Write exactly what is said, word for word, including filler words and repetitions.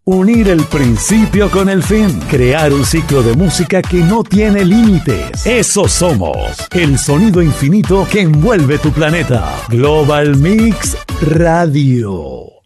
Unir el principio con el fin. Crear un ciclo de música que no tiene límites. Eso somos. El sonido infinito que envuelve tu planeta. Global Mix Radio.